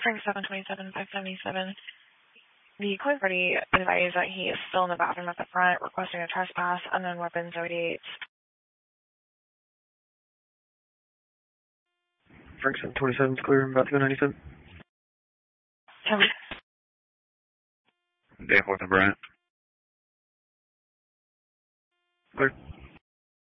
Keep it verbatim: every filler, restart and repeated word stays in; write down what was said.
Frank seven twenty-seven five seventy-seven. The claim party advised that he is still in the bathroom at the front requesting a trespass, unknown weapons, O D eight. Frank seven twenty-seven is clear, about two ninety-seven. Day fourth of Bryant. Clear.